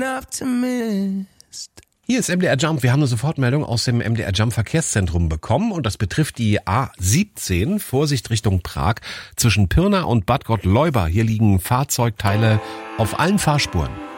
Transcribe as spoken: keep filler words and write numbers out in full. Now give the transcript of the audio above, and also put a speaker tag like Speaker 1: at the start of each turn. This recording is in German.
Speaker 1: Hier ist M D R Jump. Wir haben eine Sofortmeldung aus dem M D R Jump Verkehrszentrum bekommen und das betrifft die A siebzehn, Vorsicht Richtung Prag, zwischen Pirna und Bad Gottleuba. Hier liegen Fahrzeugteile auf allen Fahrspuren.